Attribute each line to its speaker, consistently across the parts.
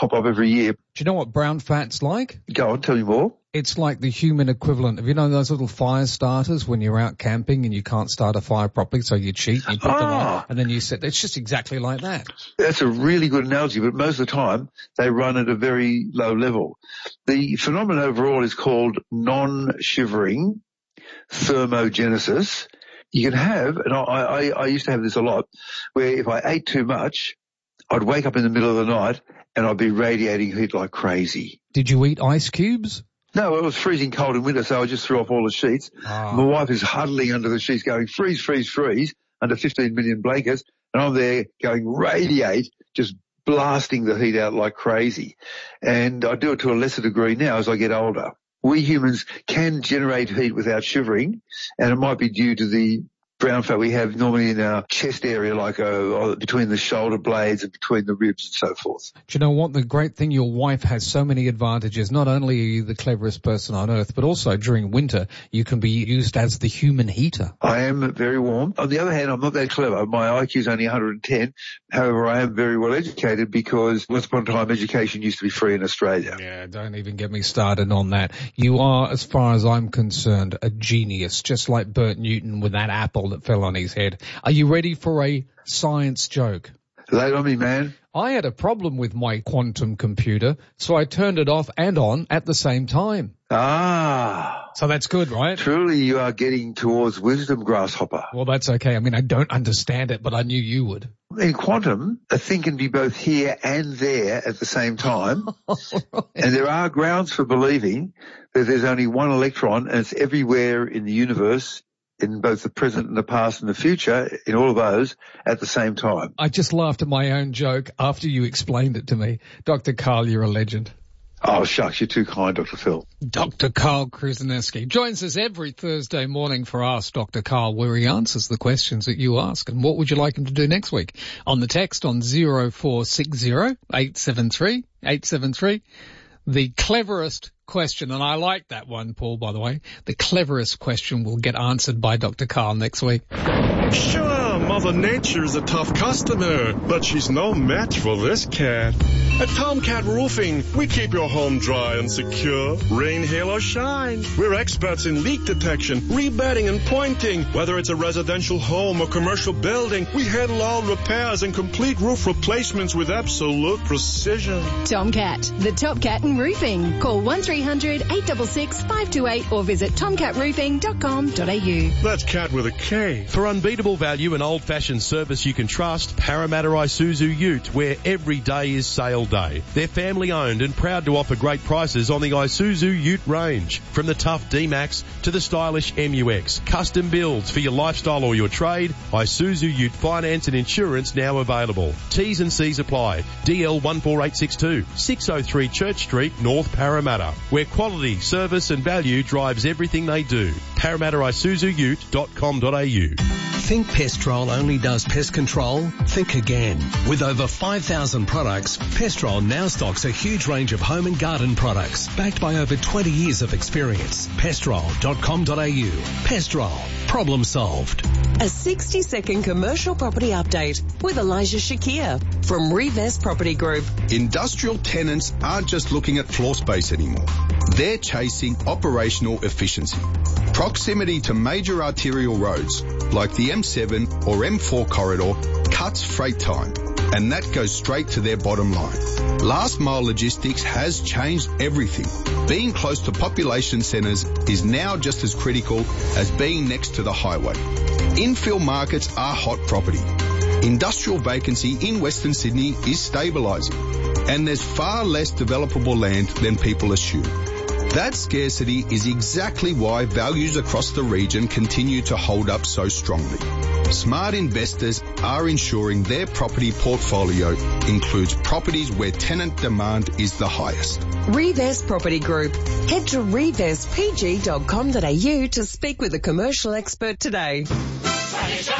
Speaker 1: pop up every year.
Speaker 2: Do you know what brown fat's like?
Speaker 1: Go on, tell me more.
Speaker 2: It's like the human equivalent of, you know, those little fire starters when you're out camping and you can't start a fire properly, so you cheat and you put them on and then you set. It's just exactly like that.
Speaker 1: That's a really good analogy, but most of the time they run at a very low level. The phenomenon overall is called non-shivering thermogenesis. You can have, and I used to have this a lot, where if I ate too much, I'd wake up in the middle of the night and I'd be radiating heat like crazy.
Speaker 2: Did you eat ice cubes?
Speaker 1: No, it was freezing cold in winter, so I just threw off all the sheets. My wife is huddling under the sheets going, freeze, freeze, freeze, under 15 million blankets, and I'm there going, radiate, just blasting the heat out like crazy. And I do it to a lesser degree now as I get older. We humans can generate heat without shivering, and it might be due to the brown fat we have normally in our chest area, like between the shoulder blades and between the ribs and so forth.
Speaker 2: Do you know what? The great thing, your wife has so many advantages. Not only are you the cleverest person on earth, but also during winter, you can be used as the human heater.
Speaker 1: I am very warm. On the other hand, I'm not that clever. My IQ is only 110. However, I am very well educated because once upon a time education used to be free in Australia.
Speaker 2: Yeah, don't even get me started on that. You are, as far as I'm concerned, a genius, just like Bert Newton with that apple that fell on his head. Are you ready for a science joke?
Speaker 1: Lay it on me, man.
Speaker 2: I had a problem with my quantum computer, so I turned it off and on at the same time. So that's good, right?
Speaker 1: Truly you are getting towards wisdom, grasshopper.
Speaker 2: Well, that's okay. I mean, I don't understand it, but I knew you would.
Speaker 1: In quantum, a thing can be both here and there at the same time. Right. And there are grounds for believing that there's only one electron and it's everywhere in the universe, in both the present and the past and the future, in all of those at the same time.
Speaker 2: I just laughed at my own joke after you explained it to me. Dr. Karl, you're a legend.
Speaker 1: Oh, shucks, you're too kind, Dr. Phil.
Speaker 2: Dr. Karl Kruszelnicki joins us every Thursday morning for Ask Dr. Karl, where he answers the questions that you ask. And what would you like him to do next week? On the text on 0460 873 873. The cleverest question, and I like that one, Paul, by the way, the cleverest question will get answered by Dr. Karl next week.
Speaker 3: Sure, Mother Nature's a tough customer, but she's no match for this cat. At Tomcat Roofing, we keep your home dry and secure, rain, hail, or shine. We're experts in leak detection, rebedding, and pointing. Whether it's a residential home or commercial building, we handle all repairs and complete roof replacements with absolute precision.
Speaker 4: Tomcat, the top cat in roofing. Call 1300 866 528 or visit tomcatroofing.com.au.
Speaker 3: That's cat with a K.
Speaker 5: For unbeatable value and old-fashioned service you can trust, Parramatta Isuzu Ute, where every day is sale day. They're family-owned and proud to offer great prices on the Isuzu Ute range. From the tough D-Max to the stylish MUX. Custom builds for your lifestyle or your trade. Isuzu Ute finance and insurance now available. T's and C's apply. DL 14862, 603 Church Street, North Parramatta, where quality, service and value drives everything they do. ParramattaIsuzuUte.com.au.
Speaker 6: Think Pestrol only does pest control? Think again. With over 5,000 products, Pestrol now stocks a huge range of home and garden products, backed by over 20 years of experience. Pestrol.com.au. Pestrol. Problem solved.
Speaker 7: A 60-second commercial property update with Elijah Shakir from Revest Property Group.
Speaker 8: Industrial tenants aren't just looking at floor space anymore. They're chasing operational efficiency. Proximity to major arterial roads like the M7 or M4 corridor cuts freight time, and that goes straight to their bottom line. Last mile logistics has changed everything. Being close to population centres is now just as critical as being next to the highway. Infill markets are hot property. Industrial vacancy in Western Sydney is stabilising, and there's far less developable land than people assume. That scarcity is exactly why values across the region continue to hold up so strongly. Smart investors are ensuring their property portfolio includes properties where tenant demand is the highest.
Speaker 7: Revest Property Group. Head to revestpg.com.au to speak with a commercial expert today.
Speaker 9: Tradition.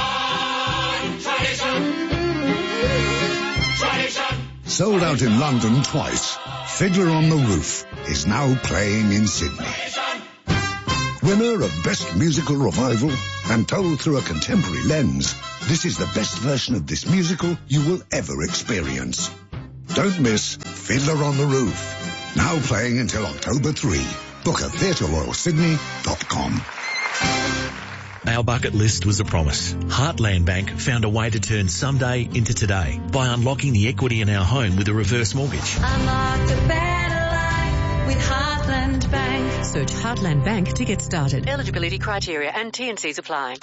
Speaker 10: Sold out in London twice, Fiddler on the Roof is now playing in Sydney. Winner of Best Musical Revival and told through a contemporary lens, this is the best version of this musical you will ever experience. Don't miss Fiddler on the Roof. Now playing until October 3. Book at theatreroyalsydney.com.
Speaker 9: Our bucket list was a promise. Heartland Bank found a way to turn someday into today by unlocking the equity in our home with a reverse mortgage.
Speaker 11: Unlock a better life with Heartland Bank.
Speaker 7: Search Heartland Bank to get started. Eligibility criteria and T&Cs apply.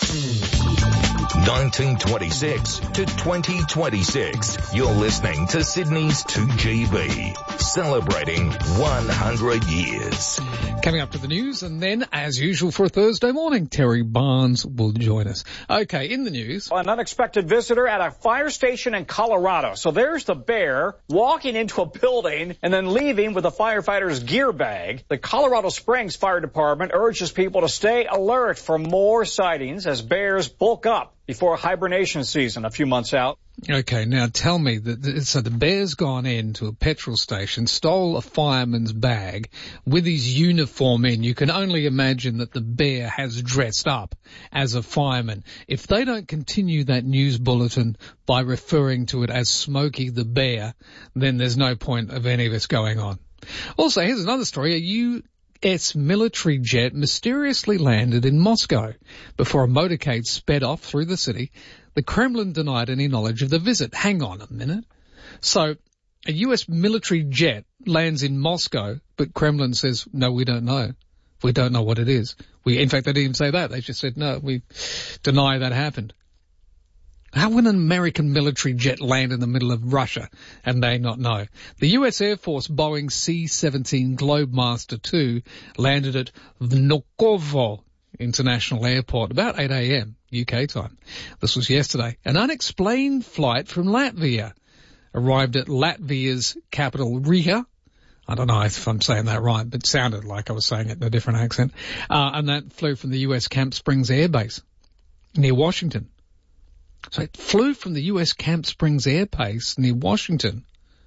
Speaker 12: 1926 to 2026. You're listening to Sydney's 2GB, celebrating 100 years.
Speaker 2: Coming up to the news, and then, as usual for a Thursday morning, Terry Barnes will join us. Okay, in the news.
Speaker 13: An unexpected visitor at a fire station in Colorado. So there's the bear walking into a building and then leaving with a firefighter's gear bag. The Colorado Springs Fire Department urges people to stay alert for more sightings as bears bulk up before hibernation season a few months out.
Speaker 2: Okay, now tell me so the bear's gone into a petrol station, stole a fireman's bag with his uniform in. You can only imagine that the bear has dressed up as a fireman. If they don't continue that news bulletin by referring to it as Smokey the Bear, then there's no point of any of this going on. Also, here's another story. A U.S. military jet mysteriously landed in Moscow before a motorcade sped off through the city. The Kremlin denied any knowledge of the visit. Hang on a minute. So a U.S. military jet lands in Moscow, but Kremlin says, no, we don't know. We don't know what it is. In fact, they didn't even say that. They just said, no, we deny that happened. How would an American military jet land in the middle of Russia and they not know? The U.S. Air Force Boeing C-17 Globemaster II landed at Vnukovo International Airport about 8 a.m. UK time. This was yesterday. An unexplained flight from Latvia arrived at Latvia's capital, Riga. I don't know if I'm saying that right, but it sounded like I was saying it in a different accent. And that flew from the U.S. Camp Springs Air Base near Washington. So it flew from the U.S. Camp Springs Air Base near Washington.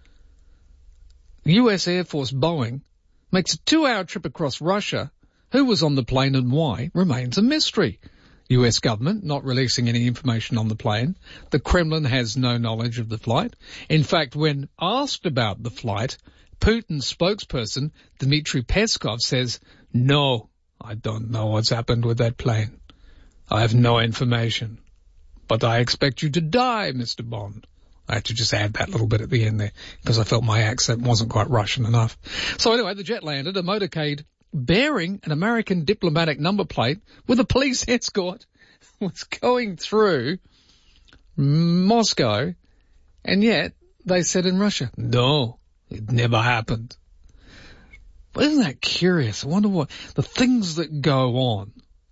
Speaker 2: The U.S. Air Force Boeing makes a 2-hour trip across Russia. Who was on the plane and why remains a mystery. U.S. government not releasing any information on the plane. The Kremlin has no knowledge of the flight. In fact, when asked about the flight, Putin's spokesperson, Dmitry Peskov, says, no, I don't know what's happened with that plane. I have no information. But I expect you to die, Mr. Bond. I had to just add that little bit at the end there because I felt my accent wasn't quite Russian enough. So anyway, the jet landed, a motorcade bearing an American diplomatic number plate with a police escort was going through Moscow, and yet they said in Russia, no, it never happened. But isn't that curious? I wonder what the things that go on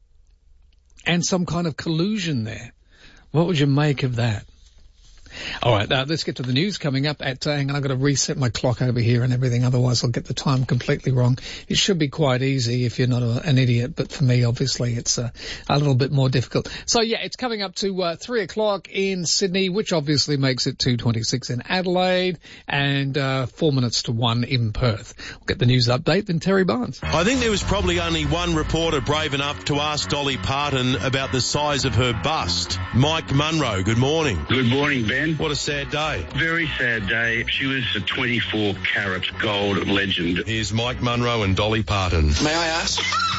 Speaker 2: and some kind of collusion there. What would you make of that? All right, let's get to the news coming up at, hang on, I've got to reset my clock over here and everything, otherwise I'll get the time completely wrong. It should be quite easy if you're not an idiot, but for me, obviously, it's a little bit more difficult. So yeah, it's coming up to 3 o'clock in Sydney, which obviously makes it 2:26 in Adelaide, and 4 minutes to 1 in Perth. We'll get the news update, then Terry Barnes.
Speaker 5: I think there was probably only one reporter brave enough to ask Dolly Parton about the size of her bust. Mike Munro, good morning.
Speaker 14: Good morning, Ben.
Speaker 5: What a sad day.
Speaker 14: Very sad day. She was a 24-carat gold legend.
Speaker 5: Here's Mike Munro and Dolly Parton.
Speaker 15: May I ask?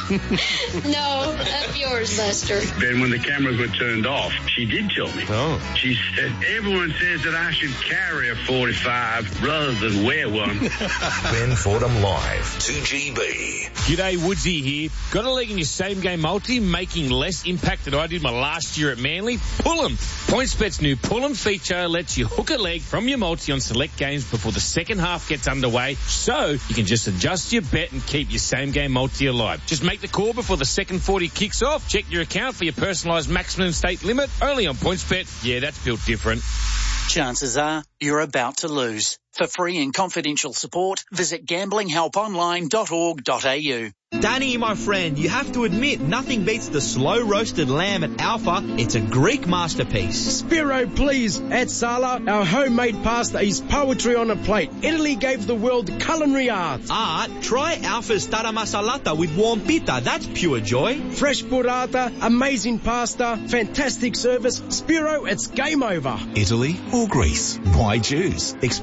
Speaker 16: No, that's yours, Lester.
Speaker 14: Ben, when the cameras were turned off, she did tell me.
Speaker 5: Oh.
Speaker 14: She said, everyone says that I should carry a 45 rather than wear one.
Speaker 12: Ben Fordham Live, 2GB.
Speaker 17: G'day, Woodsy here. Got a leg in your same-game multi, making less impact than I did my last year at Manly? Pull 'em. PointsBet's new Pull 'em feature lets you hook a leg from your multi on select games before the second half gets underway, so you can just adjust your bet and keep your same-game multi alive. Just make the call before the second 40 kicks off. Check your account for your personalised maximum stake limit. Only on PointsBet. Yeah, that's built different.
Speaker 18: Chances are you're about to lose. For free and confidential support, visit gamblinghelponline.org.au.
Speaker 19: Danny, my friend, you have to admit, nothing beats the slow-roasted lamb at Alpha. It's a Greek masterpiece.
Speaker 20: Spiro, please. At Sala, our homemade pasta is poetry on a plate. Italy gave the world culinary art.
Speaker 19: Art? Try Alpha's tara masalata with warm pita. That's pure joy.
Speaker 20: Fresh burrata, amazing pasta, fantastic service. Spiro, it's game over.
Speaker 21: Italy or Greece? Why choose? Experience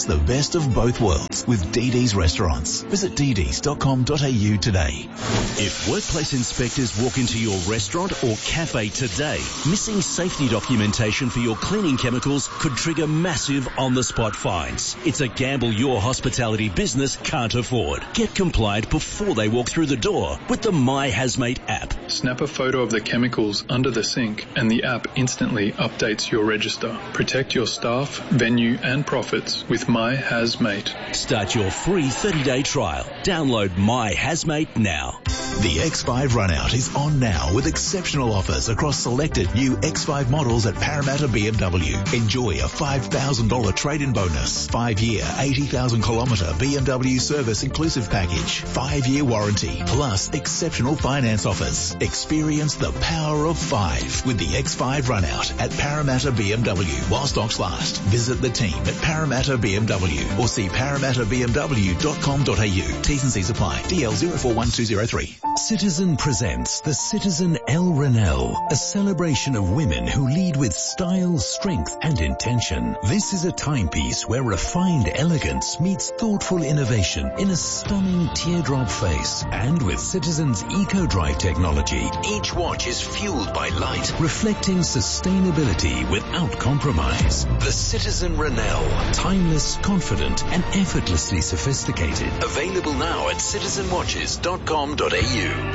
Speaker 15: the best of both worlds with DD's Restaurants. Visit dds.com.au today. If workplace inspectors walk into your restaurant or cafe today, missing safety documentation for your cleaning chemicals could trigger massive on-the-spot fines. It's a gamble your hospitality business can't afford. Get compliant before they walk through the door with the My Hazmate app.
Speaker 21: Snap a photo of the chemicals under the sink and the app instantly updates your register. Protect your staff, venue and profits with My Hazmate.
Speaker 15: Start your free 30-day trial. Download My Hazmate now.
Speaker 12: The X5 Runout is on now with exceptional offers across selected new X5 models at Parramatta BMW. Enjoy a $5,000 trade-in bonus, 5-year, 80,000-kilometre BMW service inclusive package, 5-year warranty, plus exceptional finance offers. Experience the power of 5 with the X5 Runout at Parramatta BMW while stocks last. Visit the team at Parramatta BMW or see parramattabmw.com.au. T's and C's apply. DL 041203.
Speaker 6: Citizen presents the Citizen El Renelle, a celebration of women who lead with style, strength and intention. This is a timepiece where refined elegance meets thoughtful innovation in a stunning teardrop face. And with Citizen's EcoDrive technology, each watch is fueled by light, reflecting sustainability without compromise. The Citizen Renelle, timeless, confident and effortlessly sophisticated. Available now at citizenwatches.com.au.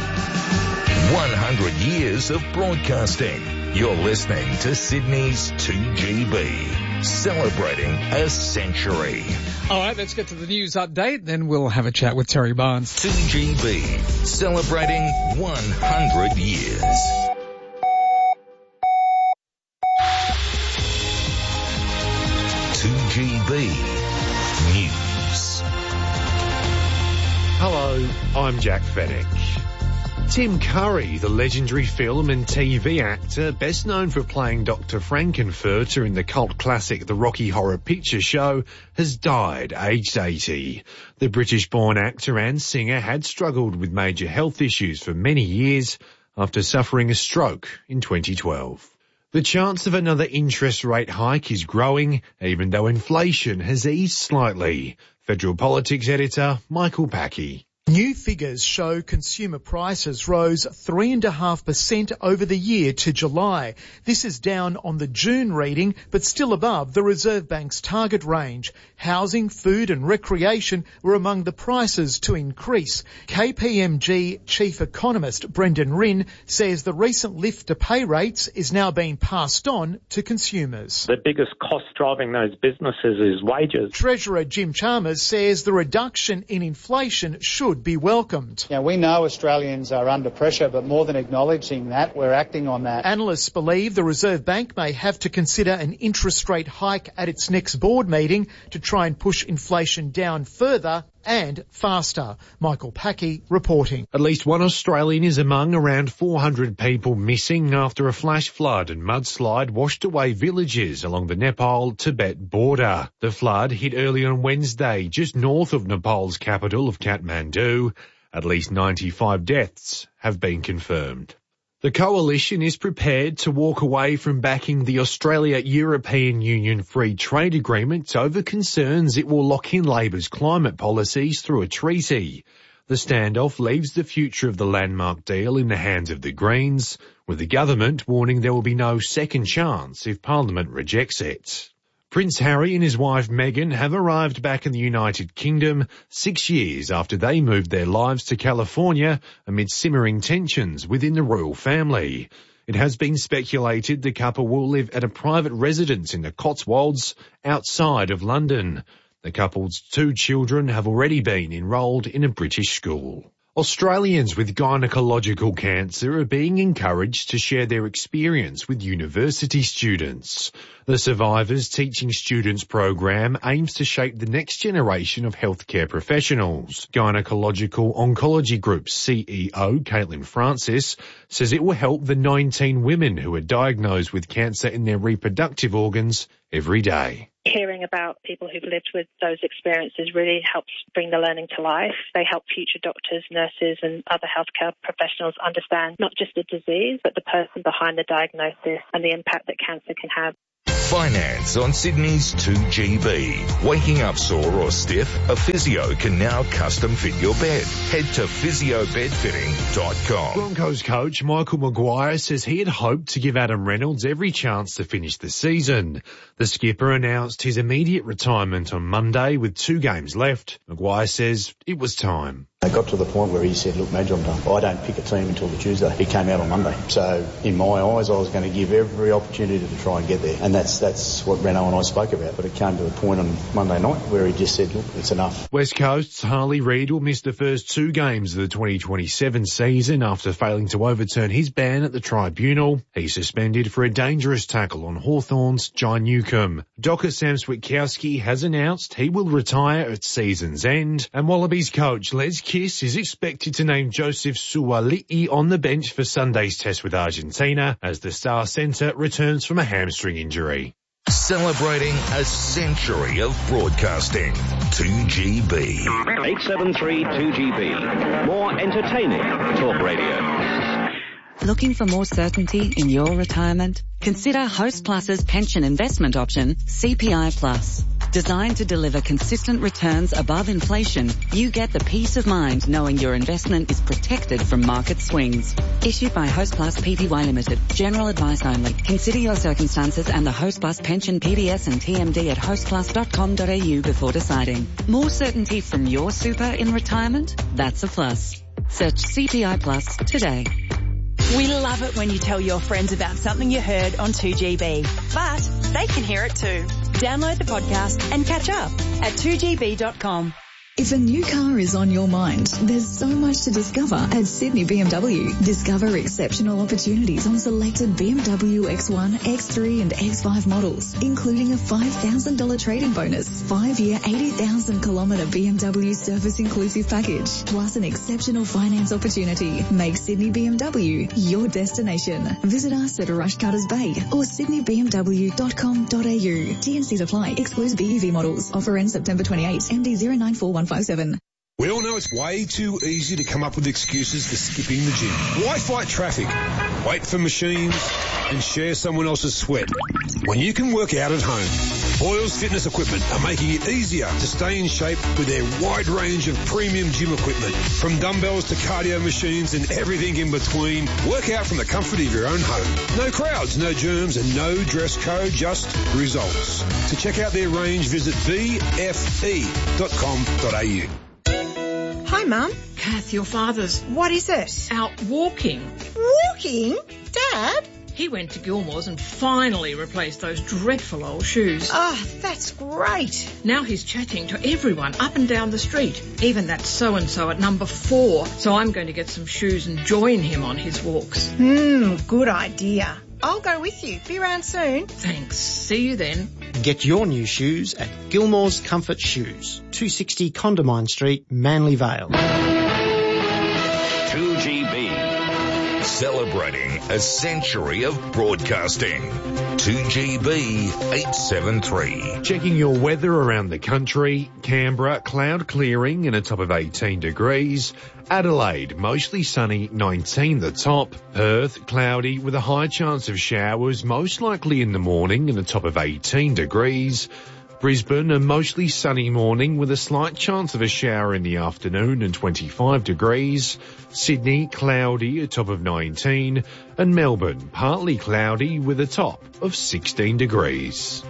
Speaker 12: 100 years of broadcasting. You're listening to Sydney's 2GB, celebrating a century.
Speaker 2: All right, let's get to the news update, then we'll have a chat with Terry Barnes.
Speaker 12: 2GB, celebrating 100 years. News.
Speaker 22: Hello, I'm Jack Fennick. Tim Curry, the legendary film and TV actor, best known for playing Dr. Frankenfurter in the cult classic The Rocky Horror Picture Show, has died aged 80. The British-born actor and singer had struggled with major health issues for many years after suffering a stroke in 2012. The chance of another interest rate hike is growing, even though inflation has eased slightly. Federal Politics editor Michael Packey.
Speaker 23: New figures show consumer prices rose 3.5% over the year to July. This is down on the June reading, but still above the Reserve Bank's target range. Housing, food and recreation were among the prices to increase. KPMG chief economist Brendan Rinn says the recent lift to pay rates is now being passed on to consumers.
Speaker 24: The biggest cost driving those businesses is wages.
Speaker 23: Treasurer Jim Chalmers says the reduction in inflation should be welcomed.
Speaker 25: Now, we know Australians are under pressure, but more than acknowledging that, we're acting on that.
Speaker 23: Analysts believe the Reserve Bank may have to consider an interest rate hike at its next board meeting to try and push inflation down further and faster. Michael Packey reporting.
Speaker 22: At least one Australian is among around 400 people missing after a flash flood and mudslide washed away villages along the Nepal-Tibet border. The flood hit early on Wednesday just north of Nepal's capital of Kathmandu. At least 95 deaths have been confirmed. The coalition is prepared to walk away from backing the Australia-European Union Free Trade Agreement over concerns it will lock in Labor's climate policies through a treaty. The standoff leaves the future of the landmark deal in the hands of the Greens, with the government warning there will be no second chance if Parliament rejects it. Prince Harry and his wife Meghan have arrived back in the United Kingdom 6 years after they moved their lives to California amid simmering tensions within the royal family. It has been speculated the couple will live at a private residence in the Cotswolds outside of London. The couple's 2 children have already been enrolled in a British school. Australians with gynecological cancer are being encouraged to share their experience with university students. The Survivors Teaching Students program aims to shape the next generation of healthcare professionals. Gynecological Oncology Group's CEO, Caitlin Francis, says it will help the 19 women who are diagnosed with cancer in their reproductive organs every day.
Speaker 26: Hearing about people who've lived with those experiences really helps bring the learning to life. They help future doctors, nurses and other healthcare professionals understand not just the disease, but the person behind the diagnosis and the impact that cancer can have.
Speaker 1: Finance on Sydney's 2GB. Waking up sore or stiff? A physio can now custom fit your bed. Head to physiobedfitting.com.
Speaker 22: Broncos coach Michael Maguire says he had hoped to give Adam Reynolds every chance to finish the season. The skipper announced his immediate retirement on Monday with 2 games left. Maguire says it was time.
Speaker 3: It got to the point where he said, look, Madge, I'm done. I don't pick a team until the Tuesday. He came out on Monday. So in my eyes, I was going to give every opportunity to try and get there. And that's what Renault and I spoke about. But it came to the point on Monday night where he just said, look, it's enough.
Speaker 22: West Coast's Harley Reid will miss the first 2 games of the 2027 season after failing to overturn his ban at the tribunal. He's suspended for a dangerous tackle on Hawthorn's John Newcombe. Docker Sam Switkowski has announced he will retire at season's end. And Wallabies coach Les Kiss is expected to name Joseph Suali'i on the bench for Sunday's test with Argentina as the star centre returns from a hamstring injury.
Speaker 1: Celebrating a century of broadcasting. 2GB.
Speaker 4: 873 2GB. More entertaining talk radio.
Speaker 8: Looking for more certainty in your retirement? Consider Host Plus's pension investment option, CPI Plus. Designed to deliver consistent returns above inflation, you get the peace of mind knowing your investment is protected from market swings. Issued by Host Plus Pty Limited. General advice only. Consider your circumstances and the Host Plus pension PDS and TMD at hostplus.com.au before deciding. More certainty from your super in retirement? That's a plus. Search CPI Plus today.
Speaker 9: We love it when you tell your friends about something you heard on 2GB, but they can hear it too. Download the podcast and catch up at 2gb.com.
Speaker 10: If a new car is on your mind, there's so much to discover at Sydney BMW. Discover exceptional opportunities on selected BMW X1, X3 and X5 models, including a $5,000 trade-in bonus, 5-year 80,000-kilometre BMW service-inclusive package, plus an exceptional finance opportunity. Make Sydney BMW your destination. Visit us at Rushcutters Bay or sydneybmw.com.au. T&Cs apply. Excludes BEV models. Offer ends September 28. MD 094157.
Speaker 27: We all know it's way too easy to come up with excuses for skipping the gym. Why fight traffic, wait for machines, and share someone else's sweat when you can work out at home? Boyle's Fitness Equipment are making it easier to stay in shape with their wide range of premium gym equipment. From dumbbells to cardio machines and everything in between, work out from the comfort of your own home. No crowds, no germs, and no dress code, just results. To check out their range, visit bfe.com.au.
Speaker 28: Hi, Mum. Kath, your father's. What is it? Out walking. Walking? Dad? He went to Gilmore's and finally replaced those dreadful old shoes. Oh, that's great. Now he's chatting to everyone up and down the street, even that so-and-so at number 4. So I'm going to get some shoes and join him on his walks. Good idea. I'll go with you. Be around soon. Thanks. See you then.
Speaker 29: Get your new shoes at Gilmore's Comfort Shoes, 260 Condamine Street, Manly Vale.
Speaker 1: 2GB. Celebrating a century of broadcasting. 2GB 873.
Speaker 22: Checking your weather around the country. Canberra, cloud clearing and a top of 18 degrees. Adelaide, mostly sunny, 19 the top. Perth, cloudy with a high chance of showers, most likely in the morning and a top of 18 degrees. Brisbane, a mostly sunny morning with a slight chance of a shower in the afternoon and 25 degrees. Sydney, cloudy, a top of 19. And Melbourne, partly cloudy with a top of 16 degrees.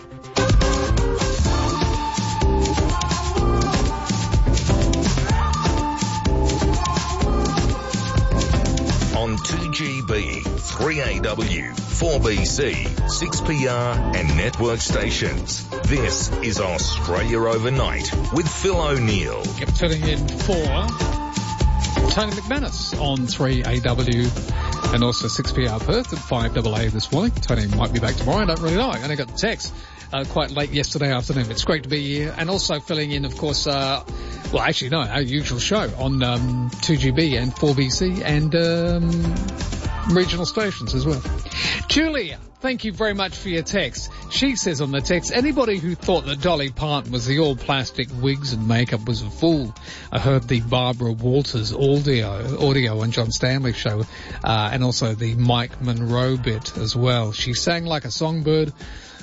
Speaker 1: On 2GB, 3AW, 4BC, 6PR and network stations. This is Australia Overnight with Phil O'Neill.
Speaker 2: Kept tuning in for Tony McManus on 3AW and also 6PR Perth at 5AA this morning. Tony might be back tomorrow, I don't really know. I only got the text quite late yesterday afternoon. It's great to be here and also filling in, of course, our usual show on 2GB and 4BC and regional stations as well. Julia, thank you very much for your text. She says on the text, anybody who thought that Dolly Parton was the all-plastic wigs and makeup was a fool. I heard the Barbara Walters audio on John Stanley's show, and also the Mike Monroe bit as well. She sang like a songbird,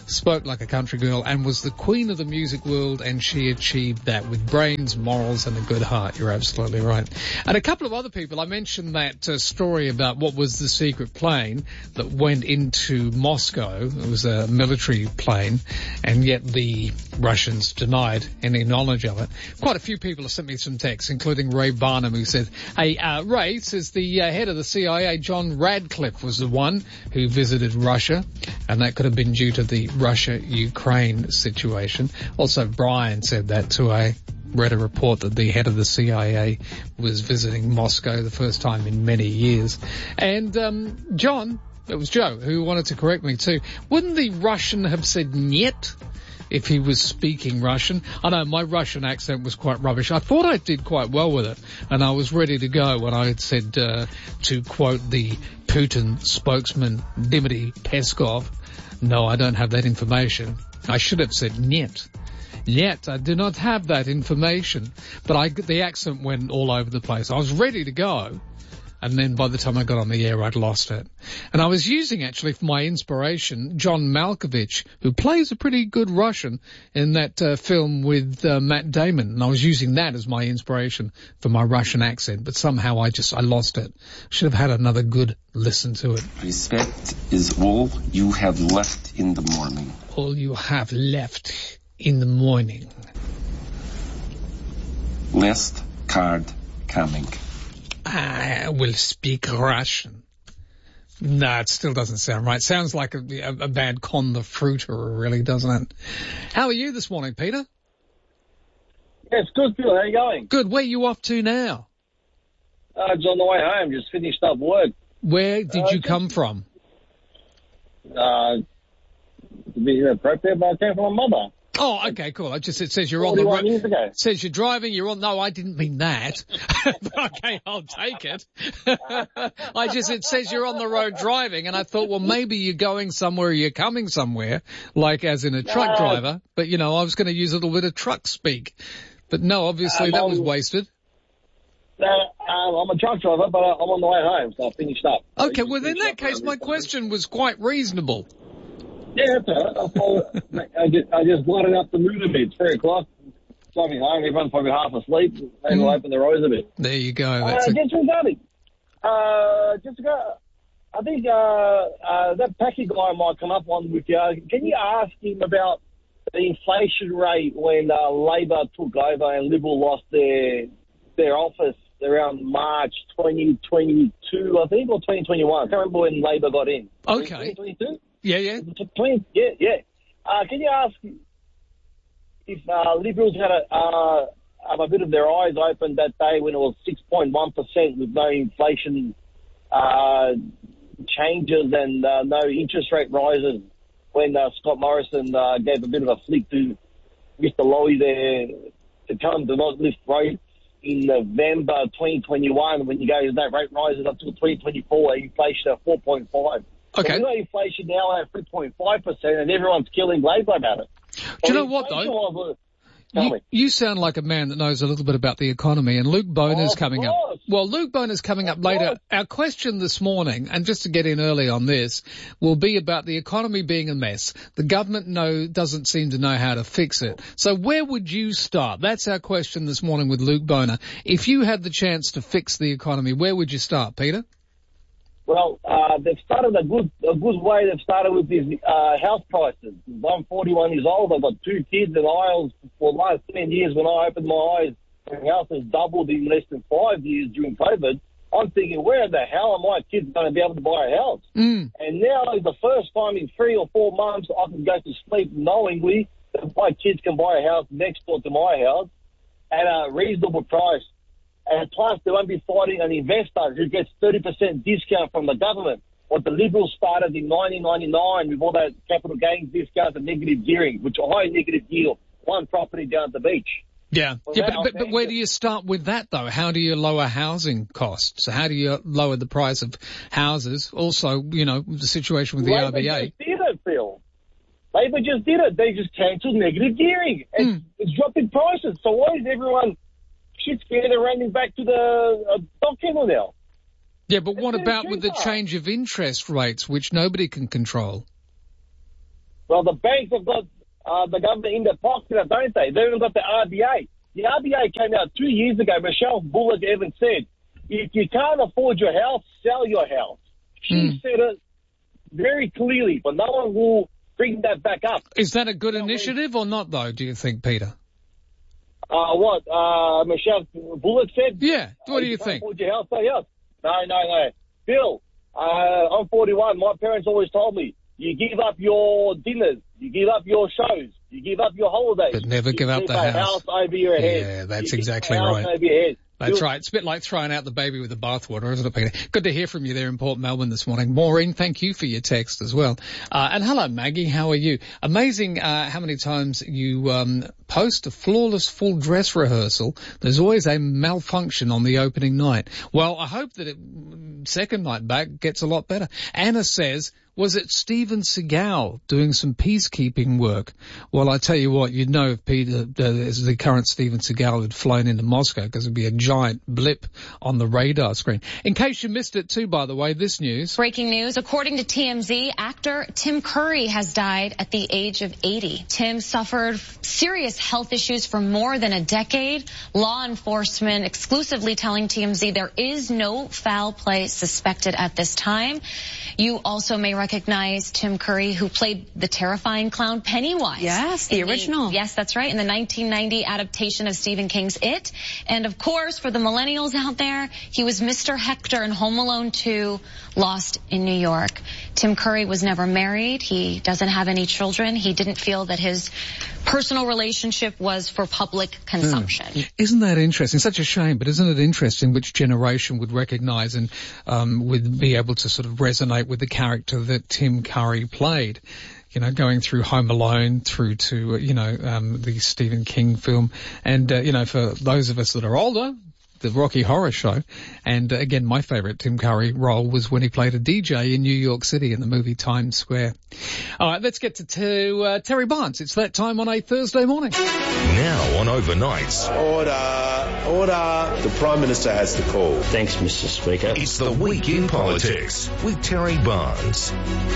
Speaker 2: spoke like a country girl, and was the queen of the music world, and she achieved that with brains, morals, and a good heart. You're absolutely right. And a couple of other people, I mentioned that story about what was the secret plane that went into Moscow. It was a military plane, and yet the Russians denied any knowledge of it. Quite a few people have sent me some texts, including Ray Barnum, who said, hey, Ray says the head of the CIA, John Radcliffe, was the one who visited Russia, and that could have been due to the Russia-Ukraine situation. Also, Brian said that too. I read a report that the head of the CIA was visiting Moscow the first time in many years. And John, it was Joe, who wanted to correct me too. Wouldn't the Russian have said "niet" if he was speaking Russian? I know my Russian accent was quite rubbish. I thought I did quite well with it, and I was ready to go when I had said, to quote the Putin spokesman, Dmitry Peskov, no, I don't have that information. I should have said "niet." Yet I do not have that information. But the accent went all over the place. I was ready to go, and then by the time I got on the air, I'd lost it. And I was using, actually, for my inspiration, John Malkovich, who plays a pretty good Russian in that film with Matt Damon. And I was using that as my inspiration for my Russian accent, but somehow I lost it. Should have had another good listen to it.
Speaker 5: Respect is all you have left in the morning.
Speaker 2: All you have left in the morning.
Speaker 5: Last card coming.
Speaker 2: I will speak Russian. No, it still doesn't sound right. Sounds like a bad Con the Fruiterer, really, doesn't it? How are you this morning, Peter?
Speaker 7: Yes, good, Phil. How are you going?
Speaker 2: Good. Where are you off to now?
Speaker 7: Just on the way home. Just finished up work.
Speaker 2: Where did you come from?
Speaker 7: To be appropriate, but I came from my mother.
Speaker 2: Oh, okay, cool. It says you're on the road. It says you're driving, you're on. No, I didn't mean that. Okay, I'll take it. It says you're on the road driving, and I thought, well, maybe you're going somewhere or you're coming somewhere, like as in a truck driver. But, I was going to use a little bit of truck speak. But no, obviously that was wasted.
Speaker 7: I'm a truck driver, but I'm on the way home, so I finished up.
Speaker 2: Okay, well, in that case, my question was quite reasonable.
Speaker 7: Yeah, that's all right. I just blotted up the mood a bit. It's 3 o'clock. Driving home, everyone's probably half asleep. Maybe we'll open their eyes a bit.
Speaker 2: There you go.
Speaker 7: Just regarding, I think that Packy guy might come up on with you. Can you ask him about the inflation rate when Labor took over and Liberal lost their office around March 2022, I think, or 2021? I can't remember when Labor got in.
Speaker 2: Okay.
Speaker 7: 2022?
Speaker 2: Yeah.
Speaker 7: Yeah. Can you ask if Liberals had a bit of their eyes open that day when it was 6.1% with no inflation changes and no interest rate rises, when Scott Morrison gave a bit of a flick to Mr. Lowy there to tell him to not lift rates in November 2021 when you go, that rate rises up till 2024, inflation at 4.5%.
Speaker 2: Okay.
Speaker 7: So we've got inflation now at 3.5%, and everyone's killing Labor about it.
Speaker 2: Do you know what, though? You sound like a man that knows a little bit about the economy, and Luke Boner's coming up. Well, Luke Boner's coming up later. Our question this morning, and just to get in early on this, will be about the economy being a mess. The government doesn't seem to know how to fix it. So where would you start? That's our question this morning with Luke Boner. If you had the chance to fix the economy, where would you start, Peter?
Speaker 7: Well, they've started a good way. They've started with these house prices. I'm 41 years old. I've got 2 kids in Isles. For the last 10 years, when I opened my eyes, the house has doubled in less than 5 years during COVID. I'm thinking, where the hell are my kids going to be able to buy a house? And now is the first time in 3 or 4 months I can go to sleep knowingly that my kids can buy a house next door to my house at a reasonable price. And plus, they won't be fighting an investor who gets 30% discount from the government. What the Liberals started in 1999 with all that capital gains discounts and negative gearing, which are high negative yield, one property down at the beach.
Speaker 2: Yeah, but where do you start with that, though? How do you lower housing costs? How do you lower the price of houses? Also, the situation with the RBA.
Speaker 7: Labor just did it, Phil. Labor just did it. They just cancelled negative gearing. It's dropping prices. So why is everyone shit scared and running back to the dock kennel now?
Speaker 2: Yeah, but what about with the change of interest rates, which nobody can control?
Speaker 7: Well, the banks have got the government in their pocket, don't they? They've even got the RBA. The RBA came out 2 years ago. Michelle Bullock even said, if you can't afford your house, sell your house. She said it very clearly, but no one will bring that back up.
Speaker 2: Is that a good initiative or not, though, do you think, Peter?
Speaker 7: What Michelle Bullock said?
Speaker 2: Yeah. What do you think?
Speaker 7: Afford your house, sell your house. No. Bill, I'm 41. My parents always told me, you give up your dinners, you give up your shows, you give up your holidays.
Speaker 2: But never give up the house.
Speaker 7: Over your head.
Speaker 2: Yeah, that's exactly right.
Speaker 7: Over your head.
Speaker 2: That's right. It's a bit like throwing out the baby with the bathwater, isn't it, Peter? Good to hear from you there in Port Melbourne this morning. Maureen, thank you for your text as well. And hello, Maggie. How are you? Amazing how many times you post a flawless full dress rehearsal. There's always a malfunction on the opening night. Well, I hope that second night back gets a lot better. Anna says, was it Steven Seagal doing some peacekeeping work? Well, I tell you what, you'd know if Peter, as the current Steven Seagal, had flown into Moscow, because it'd be a giant blip on the radar screen. In case you missed it too, by the way, this news.
Speaker 11: Breaking news. According to TMZ, actor Tim Curry has died at the age of 80. Tim suffered serious health issues for more than a decade. Law enforcement exclusively telling TMZ there is no foul play suspected at this time. You also may recognize Tim Curry, who played the terrifying clown Pennywise.
Speaker 8: Yes, the original.
Speaker 11: Yes, that's right, in the 1990 adaptation of Stephen King's It. And of course, for the millennials out there, he was Mr. Hector in Home Alone 2, Lost in New York. Tim Curry was never married. He doesn't have any children. He didn't feel that his personal relationship was for public consumption.
Speaker 2: Isn't that interesting? Such a shame, but isn't it interesting which generation would recognize and would be able to sort of resonate with the character that Tim Curry played? You know, going through Home Alone through to, the Stephen King film. And, for those of us that are older, the Rocky Horror Show. And again, my favourite Tim Curry role was when he played a DJ in New York City in the movie Times Square. All right, let's get to Terry Barnes. It's that time on a Thursday morning.
Speaker 1: Now on Overnights.
Speaker 13: Order. The Prime Minister has the call.
Speaker 14: Thanks, Mr. Speaker.
Speaker 1: It's the Week in Politics with Terry Barnes.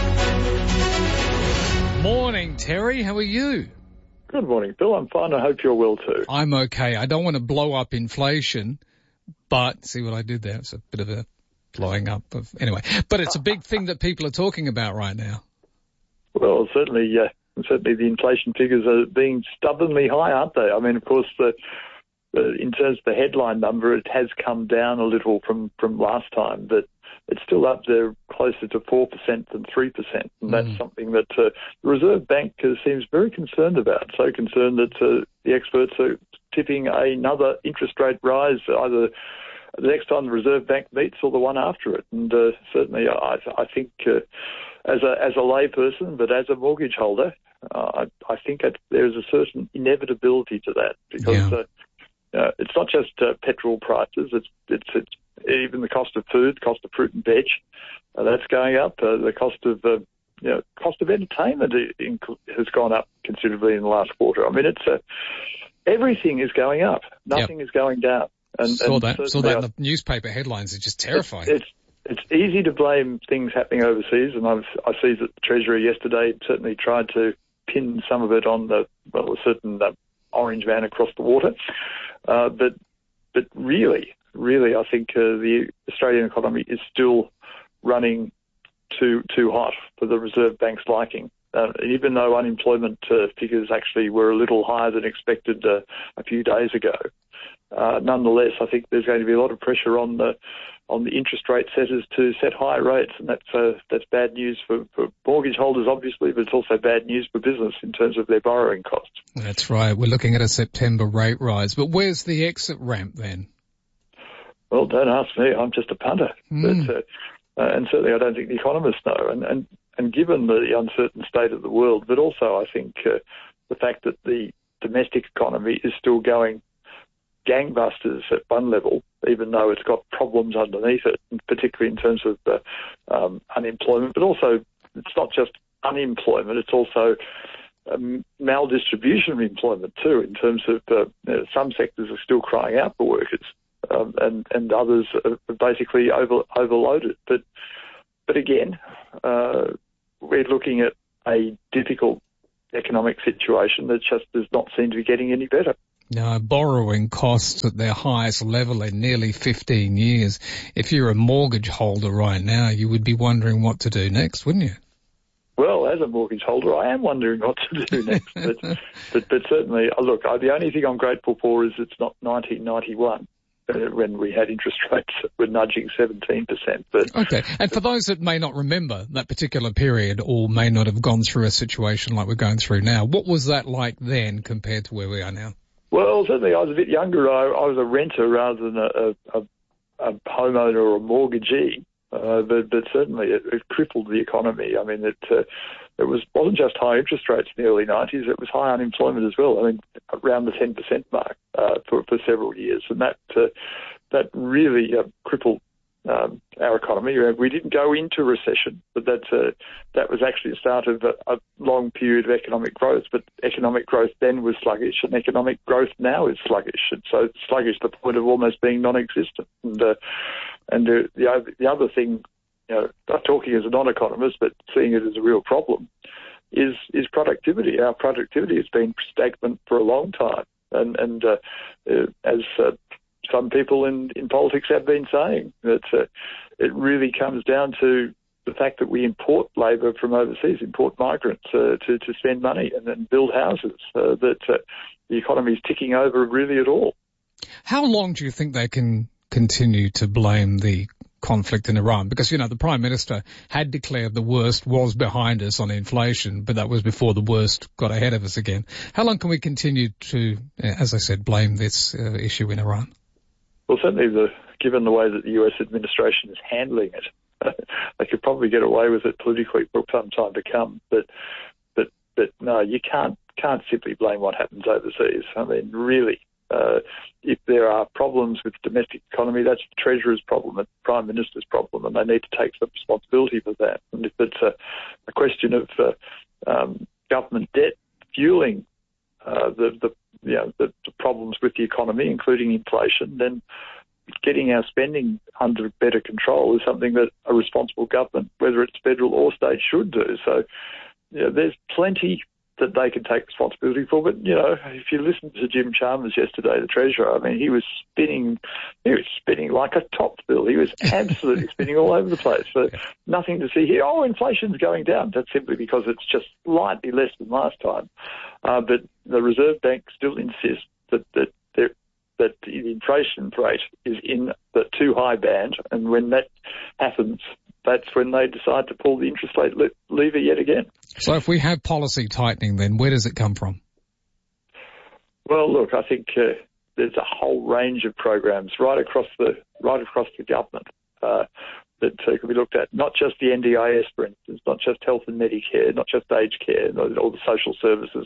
Speaker 2: Morning, Terry. How are you?
Speaker 16: Good morning, Bill. I'm fine. I hope you're well too.
Speaker 2: I'm okay. I don't want to blow up inflation, but see what I did there? It's a bit of a blowing up of, anyway, but it's a big thing that people are talking about right now.
Speaker 16: Well, certainly the inflation figures are being stubbornly high, aren't they? I mean, of course, in terms of the headline number, it has come down a little from last time, but it's still up there closer to 4% than 3%. And that's something that the Reserve Bank seems very concerned about, so concerned that the experts are tipping another interest rate rise either the next time the Reserve Bank meets or the one after it. And certainly I think as a layperson, but as a mortgage holder, I think there is a certain inevitability to that because it's not just petrol prices, it's even the cost of food, cost of fruit and veg, that's going up. The cost of entertainment has gone up considerably in the last quarter. I mean, everything is going up. Nothing is going down.
Speaker 2: Saw that in the newspaper headlines. It's just terrifying.
Speaker 16: It's easy to blame things happening overseas, and I see that the Treasury yesterday certainly tried to pin some of it on a certain orange man across the water. But really, I think the Australian economy is still running too hot for the Reserve Bank's liking. Even though unemployment figures actually were a little higher than expected a few days ago, nonetheless, I think there's going to be a lot of pressure on the interest rate setters to set higher rates, and that's bad news for mortgage holders, obviously, but it's also bad news for business in terms of their borrowing costs.
Speaker 2: That's right. We're looking at a September rate rise, but where's the exit ramp then?
Speaker 16: Well, don't ask me. I'm just a punter. But, and certainly I don't think the economists know. And given the uncertain state of the world, but also I think the fact that the domestic economy is still going gangbusters at one level, even though it's got problems underneath it, particularly in terms of unemployment, but also it's not just unemployment, it's also maldistribution of employment too, in terms of some sectors are still crying out for workers. And others are basically overloaded. But again, we're looking at a difficult economic situation that just does not seem to be getting any better.
Speaker 2: No, borrowing costs at their highest level in nearly 15 years. If you're a mortgage holder right now, you would be wondering what to do next, wouldn't you?
Speaker 16: Well, as a mortgage holder, I am wondering what to do next. but certainly, look, the only thing I'm grateful for is it's not 1991. When we had interest rates that were nudging 17%. But
Speaker 2: okay, and for those that may not remember that particular period or may not have gone through a situation like we're going through now, what was that like then compared to where we are now?
Speaker 16: Well, certainly I was a bit younger. I was a renter rather than a homeowner or a mortgagee. But certainly it crippled the economy. I mean, it wasn't just high interest rates in the early 90s, it was high unemployment as well. I mean, around the 10% mark for several years. And that really crippled our economy. We didn't go into recession, but that was actually the start of a long period of economic growth. But economic growth then was sluggish, and economic growth now is sluggish. And so it's sluggish to the point of almost being non-existent. And the other thing, not talking as a non-economist, but seeing it as a real problem, is productivity. Our productivity has been stagnant for a long time, and as some people in politics have been saying, that it really comes down to the fact that we import labour from overseas, import migrants to spend money and then build houses, that the economy is ticking over really at all.
Speaker 2: How long do you think they can continue to blame the conflict in Iran? Because, the Prime Minister had declared the worst was behind us on inflation, but that was before the worst got ahead of us again. How long can we continue to, as I said, blame this issue in Iran?
Speaker 16: Well, certainly given the way that the US administration is handling it, they could probably get away with it politically for some time to come. But no, you can't simply blame what happens overseas. I mean, really, if there are problems with the domestic economy, that's the Treasurer's problem, the Prime Minister's problem, and they need to take some responsibility for that. And if it's a question of government debt fueling the problems with the economy, including inflation, then getting our spending under better control is something that a responsible government, whether it's federal or state, should do. So there's plenty that they can take responsibility for. But, if you listen to Jim Chalmers yesterday, the Treasurer, I mean, he was spinning like a top bill. He was absolutely spinning all over the place. So nothing to see here. Oh, inflation's going down. That's simply because it's just slightly less than last time. But the Reserve Bank still insists that the inflation rate is in the too high band, and when that happens, that's when they decide to pull the interest rate lever yet again.
Speaker 2: So if we have policy tightening, then where does it come from?
Speaker 16: Well, look, I think there's a whole range of programs right across the government that could be looked at. Not just the NDIS, for instance, not just health and Medicare, not just aged care, all the social services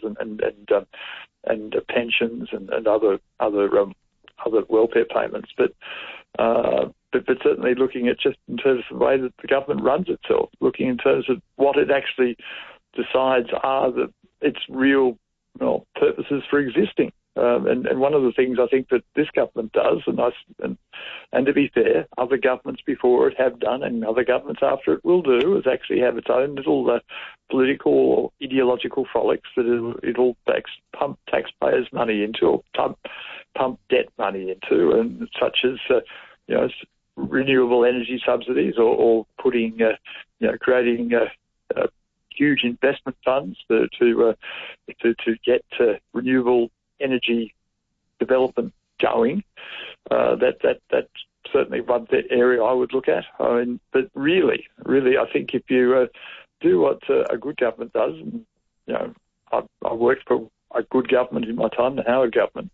Speaker 16: and pensions and other welfare payments, but certainly looking at just in terms of the way that the government runs itself, looking in terms of what it actually decides are its real purposes for existing. And one of the things I think that this government does, and to be fair, other governments before it have done, and other governments after it will do, is actually have its own little political or ideological frolics that it'll pump taxpayers' money into, or pump debt money into, and such as renewable energy subsidies, or putting creating huge investment funds to get renewable energy development going. That certainly one area I would look at. I mean, but really, I think if you do what a good government does, and I worked for a good government in my time, the Howard government.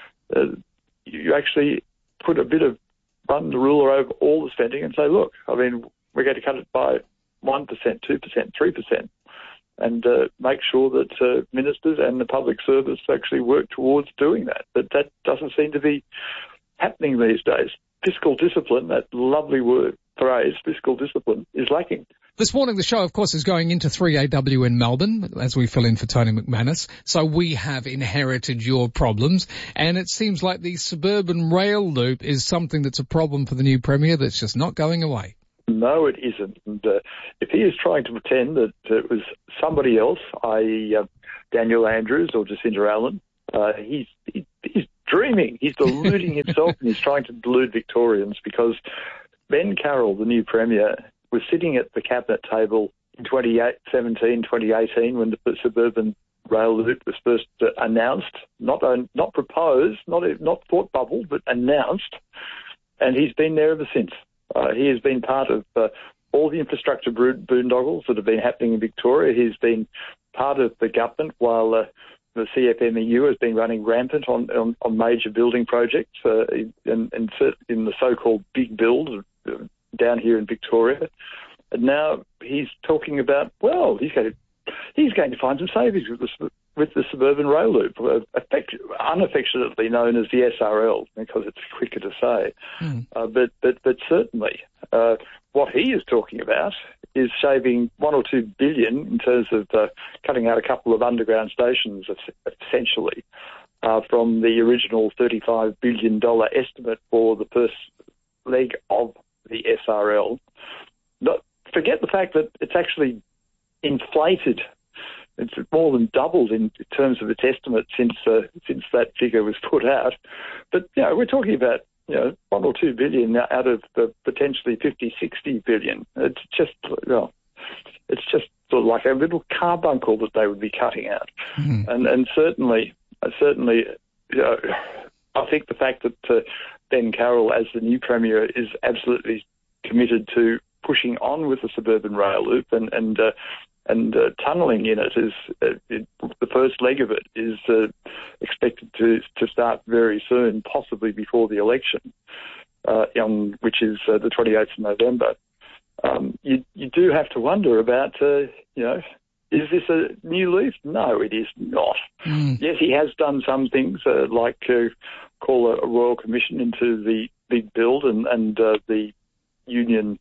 Speaker 16: You actually put a bit of run the ruler over all the spending and say, look, I mean, we're going to cut it by 1%, 2%, 3%. And make sure that ministers and the public service actually work towards doing that. But that doesn't seem to be happening these days. Fiscal discipline, that lovely phrase, fiscal discipline, is lacking.
Speaker 2: This morning, the show, of course, is going into 3AW in Melbourne as we fill in for Tony McManus. So we have inherited your problems, and it seems like the suburban rail loop is something that's a problem for the new Premier that's just not going away.
Speaker 16: No, it isn't. And if he is trying to pretend that it was somebody else, i.e. Daniel Andrews or Jacinta Allen, he's dreaming. He's deluding himself, and he's trying to delude Victorians, because Ben Carroll, the new Premier, was sitting at the Cabinet table in 2017, 2018, when the suburban rail loop was first announced, not proposed, not thought bubbled, but announced, and he's been there ever since. He has been part of all the infrastructure boondoggles that have been happening in Victoria. He's been part of the government while the CFMEU has been running rampant on major building projects and in the so-called big build down here in Victoria. And now he's talking about, well, he's going to find some savings with the suburban rail loop, unaffectionately known as the SRL, because it's quicker to say. But certainly, what he is talking about is saving $1 or $2 billion in terms of cutting out a couple of underground stations, essentially, from the original $35 billion estimate for the first leg of the SRL. Forget the fact that it's actually inflated. It's more than doubled in terms of its estimate since that figure was put out. But, we're talking about, $1 or $2 billion out of the potentially 50, 60 billion. It's just sort of like a little carbuncle that they would be cutting out. And certainly, I think the fact that Ben Carroll, as the new Premier, is absolutely committed to pushing on with the suburban rail loop and tunnelling in it is the first leg of it is expected to start very soon, possibly before the election, which is the 28th of November. You do have to wonder about, is this a new leaf? No, it is not. Yes, he has done some things like call a royal commission into the big build and the union,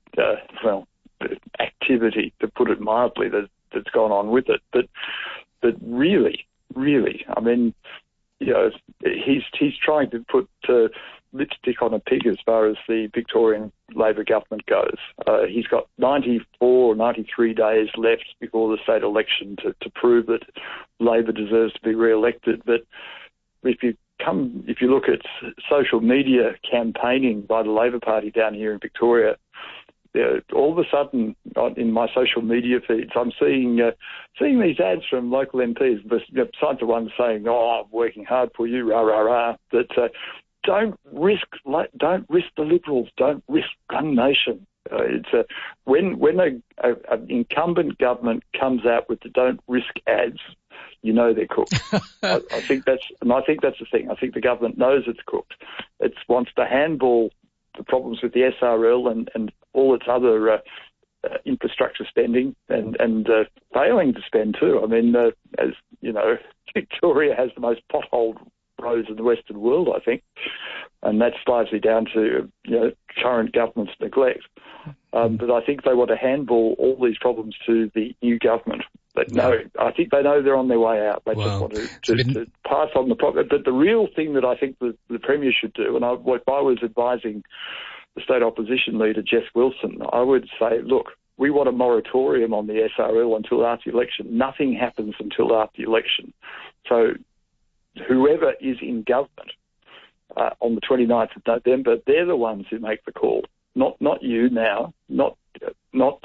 Speaker 16: activity, to put it mildly, that's gone on with it. But really, I mean, he's trying to put lipstick on a pig as far as the Victorian Labor government goes. He's got 94 or 93 days left before the state election to prove that Labor deserves to be re-elected. But if you look at social media campaigning by the Labor Party down here in Victoria, all of a sudden, in my social media feeds, I'm seeing these ads from local MPs, besides the one saying, "Oh, I'm working hard for you, rah rah rah." That don't risk the Liberals, don't risk Gun Nation. It's when an incumbent government comes out with the "don't risk" ads, they're cooked. I think that's the thing. I think the government knows it's cooked. It wants to handball the problems with the SRL and all its other infrastructure spending and failing to spend too. I mean, as you know, Victoria has the most potholed roads in the Western world, I think, and that's largely down to current government's neglect. But I think they want to handball all these problems to the new government. But no, I think they know they're on their way out. They just want to pass on the problem. But the real thing that I think the Premier should do, and if I was advising the state opposition leader, Jeff Wilson, I would say, look, we want a moratorium on the SRL until after the election. Nothing happens until after the election. So whoever is in government on the 29th of November, they're the ones who make the call. Not you now, not lock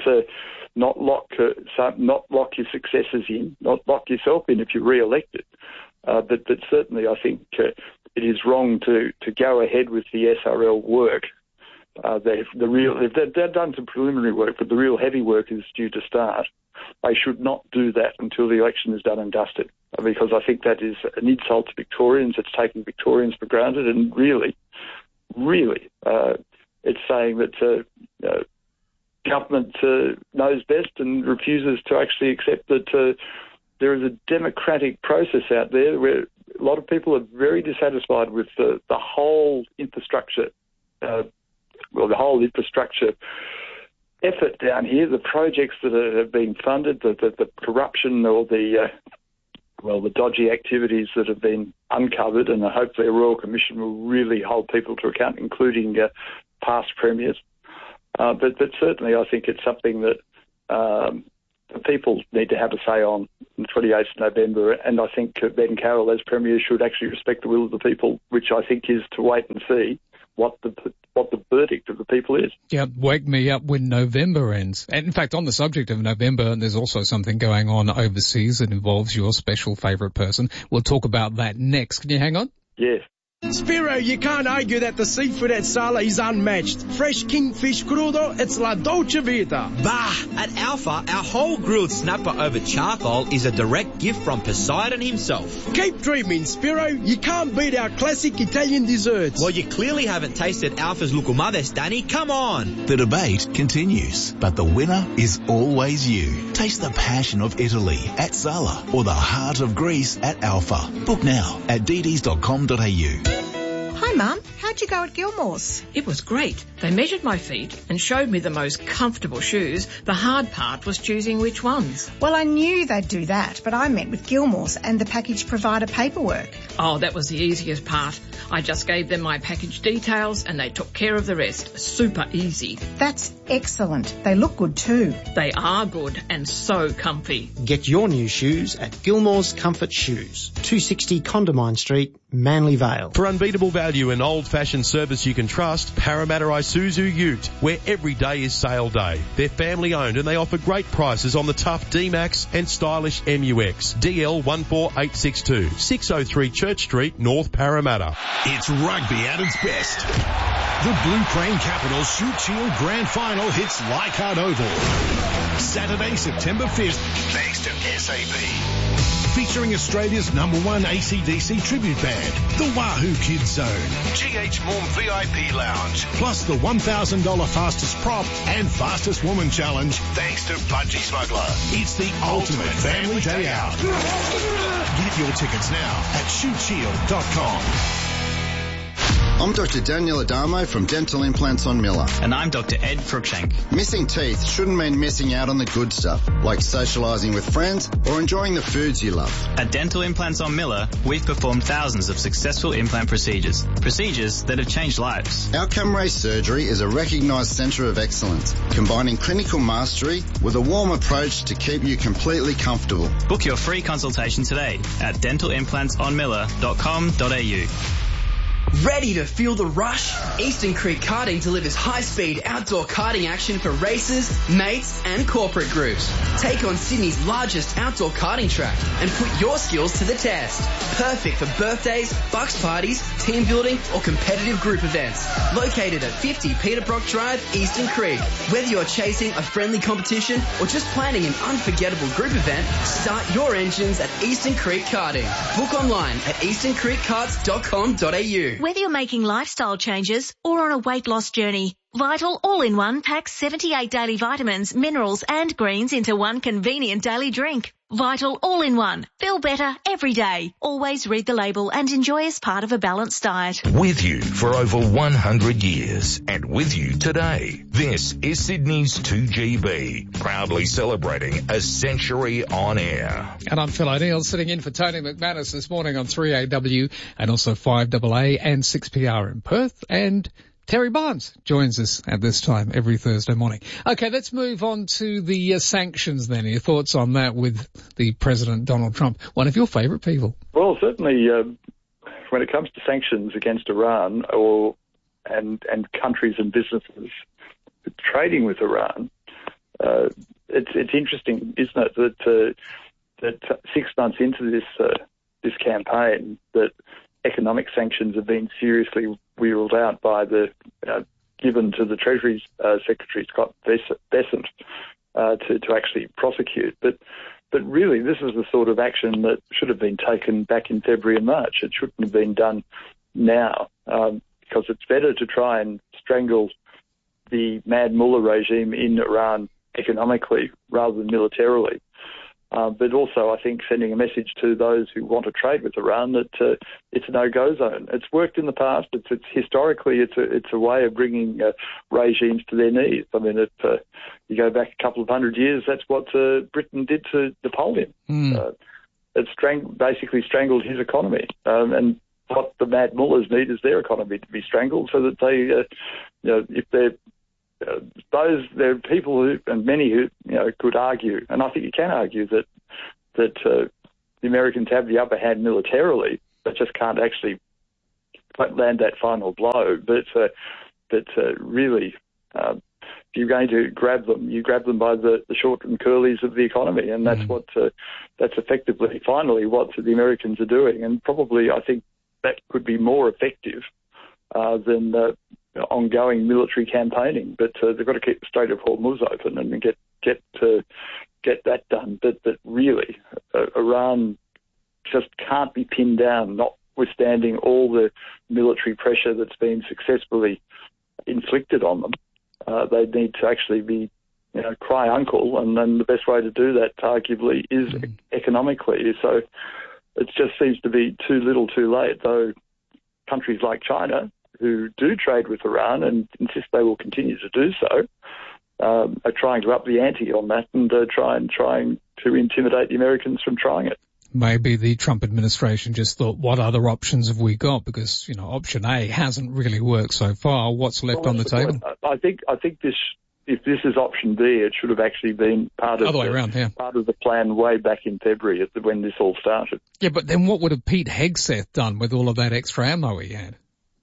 Speaker 16: your successors in, not lock yourself in if you're re-elected. But certainly I think it is wrong to go ahead with the SRL work. They've done some preliminary work, but the real heavy work is due to start. They should not do that until the election is done and dusted, because I think that is an insult to Victorians. It's taking Victorians for granted, and really, it's saying that government knows best and refuses to actually accept that there is a democratic process out there where a lot of people are very dissatisfied with the whole infrastructure, the whole infrastructure effort down here, the projects that have been funded, the corruption or the dodgy activities that have been uncovered, and hopefully a Royal Commission will really hold people to account, including past premiers. But certainly I think it's something that the people need to have a say on the 28th of November, and I think Ben Carroll, as Premier, should actually respect the will of the people, which I think is to wait and see what the verdict of the people is.
Speaker 2: Yeah, wake me up when November ends. And in fact, on the subject of November, there's also something going on overseas that involves your special favourite person. We'll talk about that next. Can you hang on?
Speaker 16: Yes.
Speaker 6: Spiro, you can't argue that the seafood at Sala is unmatched. Fresh kingfish crudo, it's la dolce vita.
Speaker 12: Bah! At Alpha, our whole grilled snapper over charcoal is a direct gift from Poseidon himself.
Speaker 6: Keep dreaming, Spiro. You can't beat our classic Italian desserts.
Speaker 12: Well, you clearly haven't tasted Alpha's Lucumades, Danny. Come on!
Speaker 14: The debate continues, but the winner is always you. Taste the passion of Italy at Sala or the heart of Greece at Alpha. Book now at dd's.com.au.
Speaker 28: Hi, Mum. How'd you go at Gilmore's? It was great. They measured my feet and showed me the most comfortable shoes. The hard part was choosing which ones. Well, I knew they'd do that, but I met with Gilmore's and the package provider paperwork. Oh, that was the easiest part. I just gave them my package details and they took care of the rest. Super easy. That's excellent. They look good too. They are good and so comfy.
Speaker 29: Get your new shoes at Gilmore's Comfort Shoes, 260 Condamine Street, Manly Vale.
Speaker 13: For unbeatable value and old-fashioned service you can trust, Parramatta Isuzu Ute, where every day is sale day. They're family-owned and they offer great prices on the tough D-Max and stylish MUX. DL 14862, 603 Church Street, North Parramatta.
Speaker 27: It's rugby at its best. The Blue Crane Capitals Shute Shield Grand Final hits Leichhardt Oval. Saturday, September 5th, thanks to SAP. Featuring Australia's #1 AC/DC tribute band, the Wahoo Kids Zone, GH Morm VIP Lounge, plus the $1,000 fastest prop and fastest woman challenge, thanks to Budgie Smuggler. It's the ultimate family day out. Get your tickets now at shuteshield.com.
Speaker 15: I'm Dr. Daniel Adamo from Dental Implants on Miller.
Speaker 17: And I'm Dr. Ed Cruikshank.
Speaker 15: Missing teeth shouldn't mean missing out on the good stuff, like socialising with friends or enjoying the foods you love.
Speaker 17: At Dental Implants on Miller, we've performed thousands of successful implant procedures that have changed lives.
Speaker 15: Outcome Ray Surgery is a recognised centre of excellence, combining clinical mastery with a warm approach to keep you completely comfortable.
Speaker 17: Book your free consultation today at dentalimplantsonmiller.com.au. Ready to feel the rush? Eastern Creek Karting delivers high-speed outdoor karting action for races, mates and corporate groups. Take on Sydney's largest outdoor karting track and put your skills to the test. Perfect for birthdays, bucks parties, team building or competitive group events. Located at 50 Peter Brock Drive, Eastern Creek. Whether you're chasing a friendly competition or just planning an unforgettable group event, start your engines at Eastern Creek Karting. Book online at easterncreekkarts.com.au.
Speaker 22: Whether you're making lifestyle changes or on a weight loss journey, Vital All-in-One packs 78 daily vitamins, minerals and greens into one convenient daily drink. Vital All-in-One. Feel better every day. Always read the label and enjoy as part of a balanced diet.
Speaker 1: With you for over 100 years and with you today. This is Sydney's 2GB, proudly celebrating a century on air.
Speaker 2: And I'm Phil O'Neill, sitting in for Tony McManus this morning on 3AW and also 5AA and 6PR in Perth. And Terry Barnes joins us at this time every Thursday morning. Okay, let's move on to the sanctions then. Your thoughts on that with the President Donald Trump, one of your favourite people?
Speaker 16: Well, certainly when it comes to sanctions against Iran and countries and businesses trading with Iran, it's interesting, isn't it, that 6 months into this campaign that economic sanctions have been seriously wheeled out by given to the Treasury Secretary Scott Bessent to actually prosecute. But really, this is the sort of action that should have been taken back in February and March. It shouldn't have been done now because it's better to try and strangle the Mad Mullah regime in Iran economically rather than militarily. But also, I think, sending a message to those who want to trade with Iran that it's a no-go zone. It's worked in the past. It's historically, it's a way of bringing regimes to their knees. I mean, if you go back a couple of hundred years, that's what Britain did to Napoleon. It basically strangled his economy. And what the Mad Mullahs need is their economy to be strangled so that they, if they're there are people who, and many who, could argue, and I think you can argue that the Americans have the upper hand militarily, but just can't actually land that final blow. But really, if you're going to grab them, you grab them by the short and curlies of the economy, and that's that's effectively, finally, what the Americans are doing. And probably, I think that could be more effective than ongoing military campaigning. But they've got to keep the Strait of Hormuz open and get that done. But really, Iran just can't be pinned down, notwithstanding all the military pressure that's been successfully inflicted on them. They need to actually be, cry uncle, and then the best way to do that, arguably, is economically. So it just seems to be too little too late, though countries like China, who do trade with Iran and insist they will continue to do so, are trying to up the ante on that and trying to intimidate the Americans from trying it.
Speaker 2: Maybe the Trump administration just thought, what other options have we got? Because, option A hasn't really worked so far. What's left on the table?
Speaker 16: I think if this is option B, it should have actually been part of the plan way back in February when this all started.
Speaker 2: Yeah, but then what would have Pete Hegseth done with all of that extra ammo he had?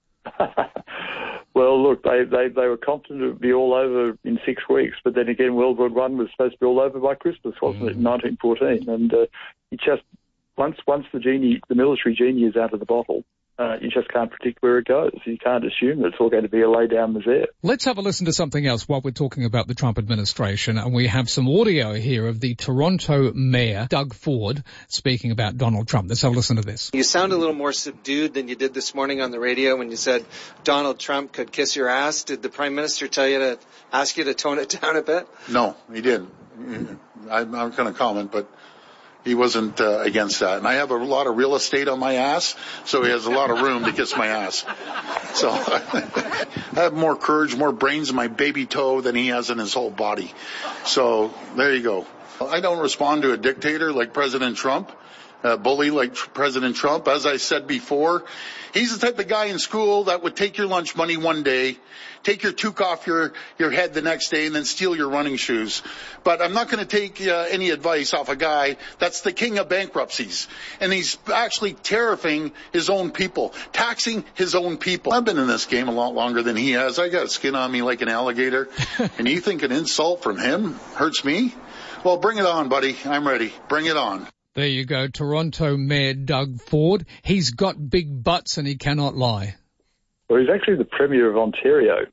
Speaker 16: Well, look, they were confident it would be all over in 6 weeks, but then again, World War I was supposed to be all over by Christmas, wasn't it, in 1914? And it just once the military genie is out of the bottle, you just can't predict where it goes. You can't assume that it's all going to be a lay down misère.
Speaker 2: Let's have a listen to something else while we're talking about the Trump administration, and we have some audio here of the Toronto Mayor, Doug Ford, speaking about Donald Trump. Let's have a listen to this.
Speaker 3: You sound a little more subdued than you did this morning on the radio when you said Donald Trump could kiss your ass. Did the Prime Minister tell you to ask you to tone it down a bit?
Speaker 18: No, he didn't. I'm not going to comment, but he wasn't against that. And I have a lot of real estate on my ass, so he has a lot of room to kiss my ass. So I have more courage, more brains in my baby toe than he has in his whole body. So there you go. I don't respond to a dictator like President Trump, a bully like President Trump. As I said before, he's the type of guy in school that would take your lunch money one day, take your toque off your head the next day, and then steal your running shoes. But I'm not going to take any advice off a guy that's the king of bankruptcies. And he's actually tariffing his own people, taxing his own people. I've been in this game a lot longer than he has. I got skin on me like an alligator. And you think an insult from him hurts me? Well, bring it on, buddy. I'm ready. Bring it on.
Speaker 2: There you go, Toronto Mayor Doug Ford. He's got big butts and he cannot lie.
Speaker 16: Well, he's actually the Premier of Ontario,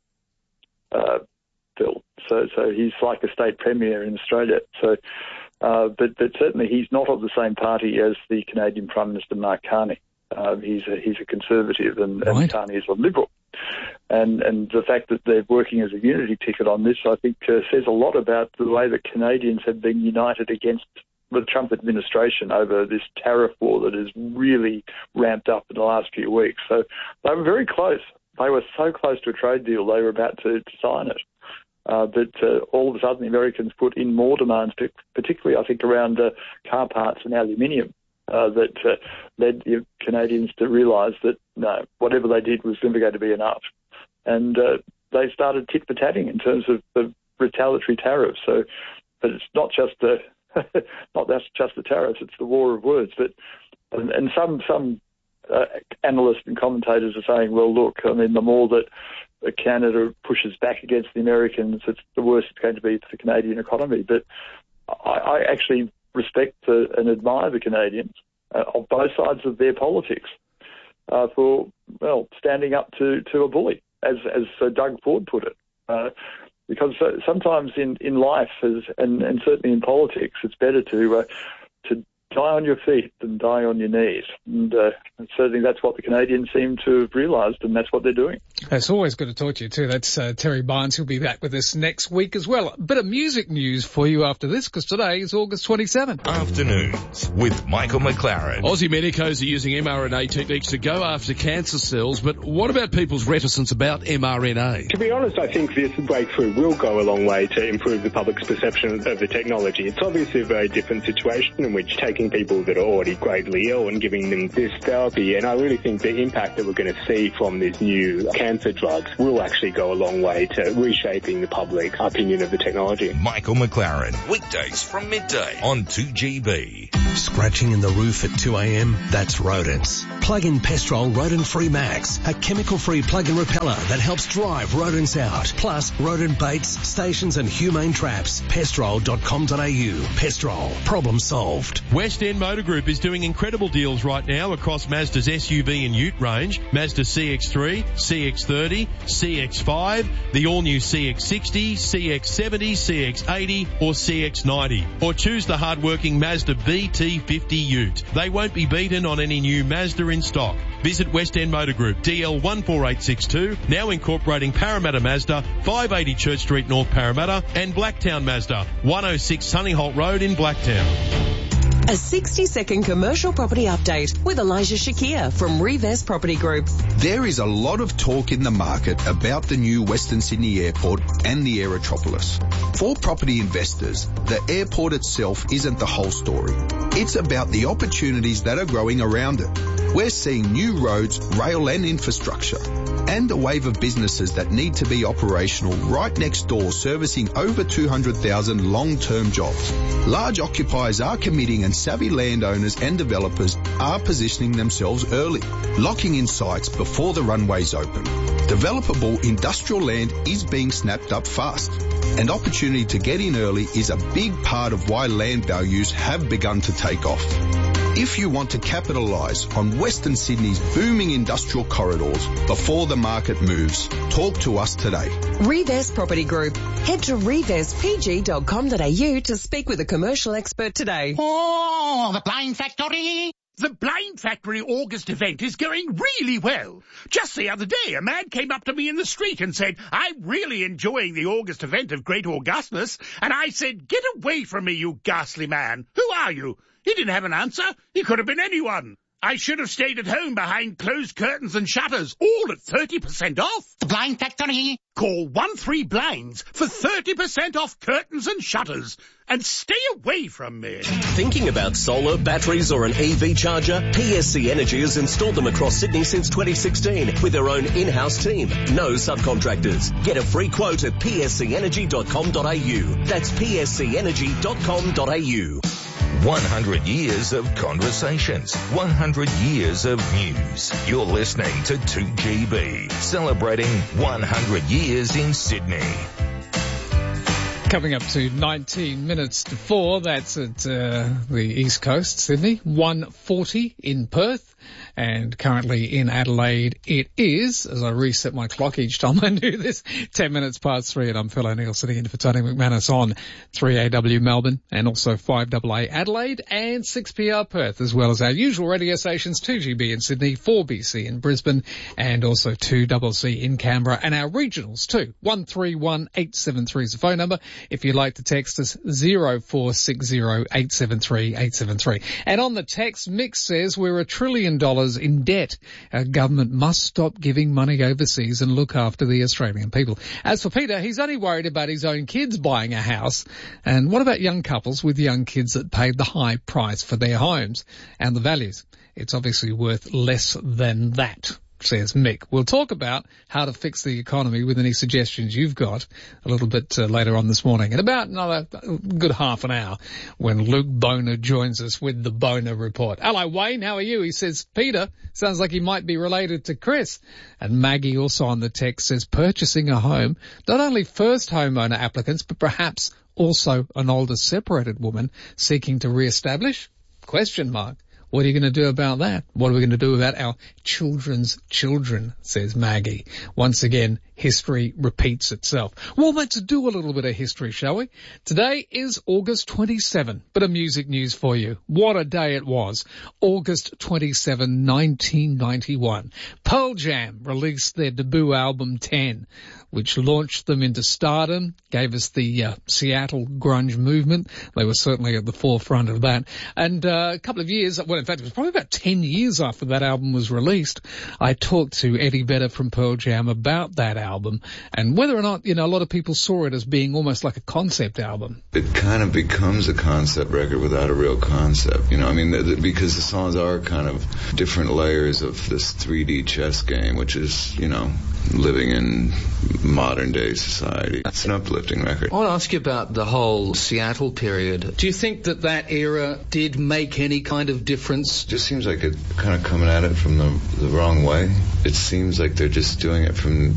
Speaker 16: Phil. So he's like a state premier in Australia. So, but certainly he's not of the same party as the Canadian Prime Minister Mark Carney. He's a conservative and Carney is a liberal. And the fact that they're working as a unity ticket on this, I think, says a lot about the way that Canadians have been united against the Trump administration over this tariff war that has really ramped up in the last few weeks. So they were very close. They were so close to a trade deal, they were about to sign it. But all of a sudden the Americans put in more demands, particularly I think around car parts and aluminium, that led the Canadians to realise that, no, whatever they did was never going to be enough. And they started tit-for-tatting in terms of the retaliatory tariffs. So, but it's not just the tariffs, it's the war of words. But and some analysts and commentators are saying, well, look, I mean, the more that Canada pushes back against the Americans, it's the worse it's going to be for the Canadian economy. But I actually respect and admire the Canadians on both sides of their politics for, well, standing up to a bully, as Doug Ford put it. Because sometimes in life, and certainly in politics, it's better to die on your feet than die on your knees. And certainly that's what the Canadians seem to have realised, and that's what they're doing.
Speaker 2: It's always good to talk to you too. That's Terry Barnes. He'll be back with us next week as well. A bit of music news for you after this, because today is August 27th.
Speaker 1: Afternoons with Michael McLaren.
Speaker 13: Aussie medicos are using mRNA techniques to go after cancer cells, but what about people's reticence about mRNA?
Speaker 19: To be honest, I think this breakthrough will go a long way to improve the public's perception of the technology. It's obviously a very different situation in which taking taking people that are already gravely ill and giving them this therapy. And I really think the impact that we're going to see from these new cancer drugs will actually go a long way to reshaping the public opinion of the technology.
Speaker 1: Michael McLaren, weekdays from midday on 2GB.
Speaker 4: Scratching in the roof at 2 a.m? That's rodents. Plug in Pestrol Rodent Free Max, a chemical-free plug-in repeller that helps drive rodents out. Plus, rodent baits, stations and humane traps. Pestrol.com.au. Pestrol. Problem solved.
Speaker 13: West End Motor Group is doing incredible deals right now across Mazda's SUV and Ute range. Mazda CX-3, CX-30, CX-5, the all-new CX-60, CX-70, CX-80 or CX-90. Or choose the hard-working Mazda BT50 Ute. They won't be beaten on any new Mazda in stock. Visit West End Motor Group, DL 14862, now incorporating Parramatta Mazda, 580 Church Street, North Parramatta, and Blacktown Mazda, 106 Sunnyholt Road in Blacktown.
Speaker 9: A 60-second commercial property update with Elijah Shakir from Revest Property Group.
Speaker 10: There is a lot of talk in the market about the new Western Sydney Airport and the Aerotropolis. For property investors, the airport itself isn't the whole story. It's about the opportunities that are growing around it. We're seeing new roads, rail and infrastructure, and a wave of businesses that need to be operational right next door, servicing over 200,000 long-term jobs. Large occupiers are committing and savvy landowners and developers are positioning themselves early, locking in sites before the runways open. Developable industrial land is being snapped up fast, and opportunity to get in early is a big part of why land values have begun to take off. If you want to capitalise on Western Sydney's booming industrial corridors before the market moves, talk to us today.
Speaker 9: Revest Property Group. Head to revestpg.com.au to speak with a commercial expert today.
Speaker 20: Oh, the Blind Factory! The Blind Factory August event is going really well. Just the other day, a man came up to me in the street and said, "I'm really enjoying the August event of Great Augustus." And I said, "Get away from me, you ghastly man. Who are you?" He didn't have an answer. He could have been anyone. I should have stayed at home behind closed curtains and shutters, all at 30% off. The Blind Factory. Call 13Blinds for 30% off curtains and shutters. And stay away from me.
Speaker 21: Thinking about solar, batteries or an EV charger? PSC Energy has installed them across Sydney since 2016 with their own in-house team. No subcontractors. Get a free quote at pscenergy.com.au. That's pscenergy.com.au.
Speaker 1: 100 years of conversations, 100 years of news. You're listening to 2GB, celebrating 100 years in Sydney.
Speaker 2: Coming up to 19 minutes to 4, that's at the East Coast, Sydney, 1:40 in Perth, and currently in Adelaide it is, as I reset my clock each time I do this, 10 minutes past 3, and I'm Phil O'Neill sitting in for Tony McManus on 3AW Melbourne and also 5AA Adelaide and 6PR Perth, as well as our usual radio stations, 2GB in Sydney, 4BC in Brisbane, and also 2CC in Canberra, and our regionals too. 131873 is the phone number. If you'd like to text us, 0460 873 873. And on the text, Mick says we're $1 trillion in debt. Our government must stop giving money overseas and look after the Australian people. As for Peter, he's only worried about his own kids buying a house. And what about young couples with young kids that paid the high price for their homes and the values? It's obviously worth less than that, says Mick. We'll talk about how to fix the economy with any suggestions you've got a little bit later on this morning. In about another good half an hour when Luke Boner joins us with the Boner Report. Hello, Wayne. How are you? He says, Peter, sounds like he might be related to Chris. And Maggie also on the text says, purchasing a home, not only first homeowner applicants, but perhaps also an older separated woman seeking to re-establish? Question mark. What are you going to do about that? What are we going to do about our children's children, says Maggie. Once again, history repeats itself. Well, let's do a little bit of history, shall we? Today is August 27. Bit of music news for you. What a day it was. August 27, 1991. Pearl Jam released their debut album 10, which launched them into stardom, gave us the Seattle grunge movement. They were certainly at the forefront of that. And a couple of years, well, in fact, it was probably about 10 years after that album was released, I talked to Eddie Vedder from Pearl Jam about that album and whether or not, a lot of people saw it as being almost like a concept album.
Speaker 5: It kind of becomes a concept record without a real concept, because the songs are kind of different layers of this 3D chess game, which is, living in modern day society. It's an uplifting record.
Speaker 6: I want to ask you about the whole Seattle period. Do you think that era did make any kind of difference?
Speaker 5: It just seems like it kind of coming at it from the wrong way. It seems like they're just doing it from